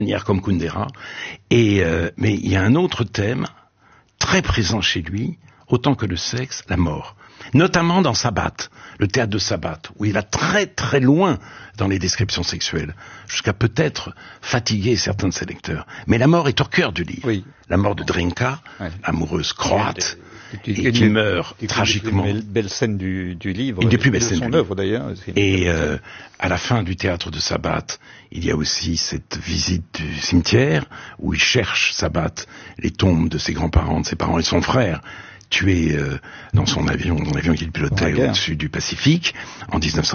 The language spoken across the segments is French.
manière comme Kundera. Mais il y a un autre thème très présent chez lui, autant que le sexe, la mort. Notamment dans Sabbat, le théâtre de Sabbat, où il va très très loin dans les descriptions sexuelles, jusqu'à peut-être fatiguer certains de ses lecteurs. Mais la mort est au cœur du livre. Oui. La mort de Drinka, amoureuse croate, et qui meurt tragiquement. Une belle scène du livre, une des plus belles scènes de son œuvre d'ailleurs. Et à la fin du théâtre de Sabbat, il y a aussi cette visite du cimetière, où il cherche Sabbat, les tombes de ses grands-parents, de ses parents et de son frère, tué dans son avion, dans l'avion qu'il pilotait au-dessus du Pacifique en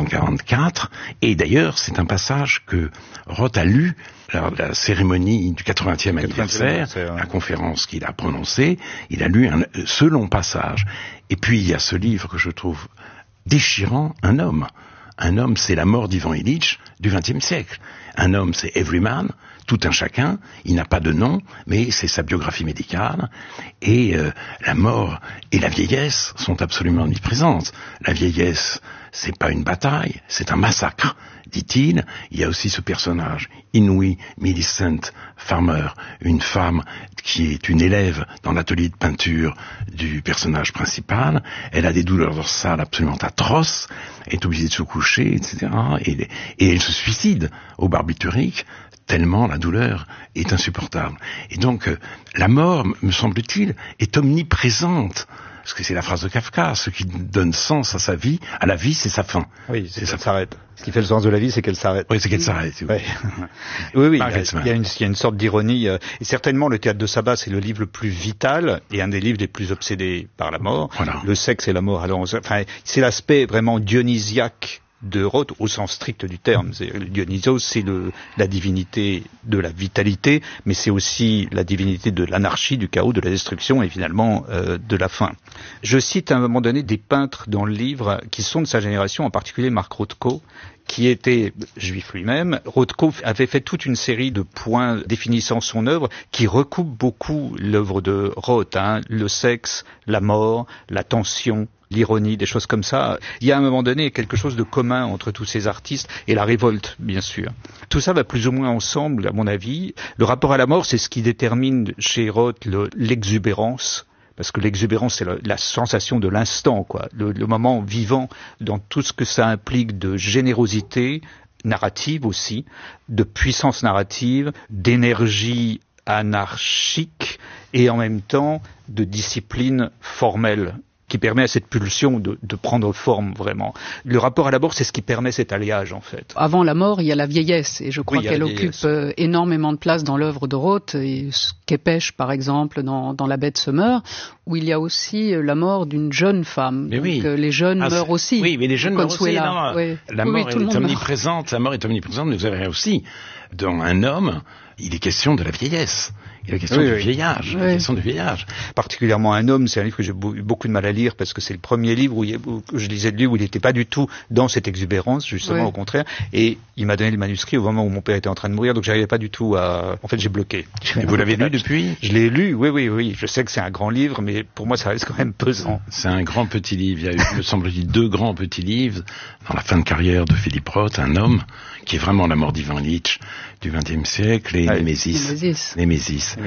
1944. Et d'ailleurs, c'est un passage que Roth a lu lors de la cérémonie du 80e anniversaire, la conférence qu'il a prononcée. Il a lu ce long passage. Et puis, il y a ce livre que je trouve déchirant, Un homme. Un homme, c'est la mort d'Ivan Ilitch du XXe siècle. Un homme, c'est Everyman, tout un chacun. Il n'a pas de nom, mais c'est sa biographie médicale. Et la mort et la vieillesse sont absolument omniprésentes. La vieillesse, c'est pas une bataille, c'est un massacre, dit-il. Il y a aussi ce personnage, Inouï Millicent Farmer, une femme qui est une élève dans l'atelier de peinture du personnage principal. Elle a des douleurs dorsales absolument atroces, est obligée de se coucher, etc. Et elle se suicide au barbiturique, tellement la douleur est insupportable. Et donc, la mort, me semble-t-il, est omniprésente. Parce que c'est la phrase de Kafka, ce qui donne sens à sa vie, à la vie, c'est sa fin. Oui, c'est qu'elle s'arrête. Ce qui fait le sens de la vie, c'est qu'elle s'arrête. Oui, c'est qu'elle s'arrête. Oui, oui, il y a une sorte d'ironie. Et certainement, le théâtre de Sabbat, c'est le livre le plus vital et un des livres les plus obsédés par la mort. Voilà. Le sexe et la mort. Alors, enfin, c'est l'aspect vraiment dionysiaque de Roth au sens strict du terme. Dionysos, c'est la divinité de la vitalité, mais c'est aussi la divinité de l'anarchie, du chaos, de la destruction et finalement de la fin. Je cite à un moment donné des peintres dans le livre qui sont de sa génération, en particulier Mark Rothko, qui était juif lui-même. Rothko avait fait toute une série de points définissant son œuvre qui recoupent beaucoup l'œuvre de Roth, le sexe, la mort, la tension, l'ironie, des choses comme ça. Il y a à un moment donné quelque chose de commun entre tous ces artistes et la révolte, bien sûr. Tout ça va plus ou moins ensemble, à mon avis. Le rapport à la mort, c'est ce qui détermine chez Roth l'exubérance. Parce que l'exubérance, c'est la sensation de l'instant, quoi. Le moment vivant dans tout ce que ça implique de générosité narrative aussi, de puissance narrative, d'énergie anarchique et en même temps de discipline formelle, qui permet à cette pulsion de prendre forme vraiment. Le rapport à la mort, c'est ce qui permet cet alliage en fait. Avant la mort, il y a la vieillesse et je crois qu'elle occupe énormément de place dans l'œuvre de Roth, et Képes par exemple dans La Bête se meurt, où il y a aussi la mort d'une jeune femme. Mais donc les jeunes meurent aussi. Oui, mais les jeunes meurent aussi. La mort est omniprésente. La mort est omniprésente, mais vous avez aussi dans Un homme, il est question de la vieillesse. Il y a la question du vieillage, la question du vieillage. Particulièrement Un homme, c'est un livre que j'ai eu beaucoup de mal à lire parce que c'est le premier livre où je lisais de lui où il n'était pas du tout dans cette exubérance, justement au contraire. Et il m'a donné le manuscrit au moment où mon père était en train de mourir, donc j'arrivais pas du tout à... En fait, j'ai bloqué. Et vous l'avez lu depuis ? Je l'ai lu, oui. Je sais que c'est un grand livre, mais pour moi, ça reste quand même pesant. C'est un grand petit livre. Il y a eu, me semble-t-il, 2 grands petits livres dans la fin de carrière de Philippe Roth, Un homme, qui est vraiment la mort d'Ivan Ilitch du XXe siècle, et Némésis. Némésis,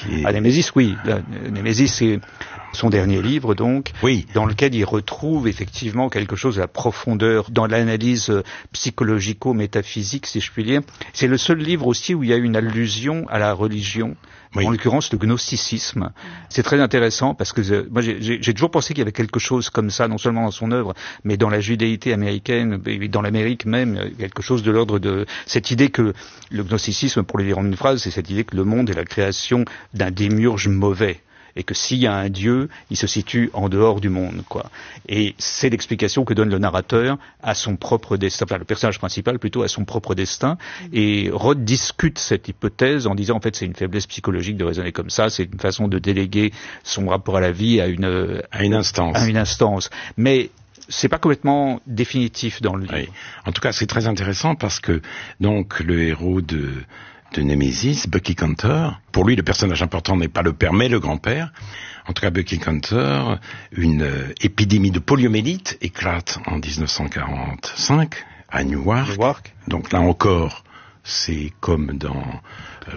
oui. Némésis, c'est son dernier livre, donc, dans lequel il retrouve effectivement quelque chose de la profondeur dans l'analyse psychologico-métaphysique, si je puis dire. C'est le seul livre aussi où il y a une allusion à la religion, en l'occurrence le gnosticisme. C'est très intéressant parce que moi j'ai toujours pensé qu'il y avait quelque chose comme ça, non seulement dans son œuvre, mais dans la judéité américaine, et dans l'Amérique même, quelque chose de l'ordre de cette idée que le gnosticisme, pour le dire en une phrase, c'est cette idée que le monde est la création d'un démiurge mauvais. Et que s'il y a un Dieu, il se situe en dehors du monde, quoi. Et c'est l'explication que donne le narrateur à son propre destin, enfin le personnage principal plutôt à son propre destin. Et Roth discute cette hypothèse en disant en fait c'est une faiblesse psychologique de raisonner comme ça, c'est une façon de déléguer son rapport à la vie à une instance. Mais c'est pas complètement définitif dans le livre. Oui. En tout cas, c'est très intéressant parce que donc le héros de Némésis, Bucky Cantor. Pour lui, le personnage important n'est pas le père, mais le grand-père. En tout cas, Bucky Cantor, une épidémie de poliomyélite éclate en 1945 à Newark. Donc là encore, c'est comme dans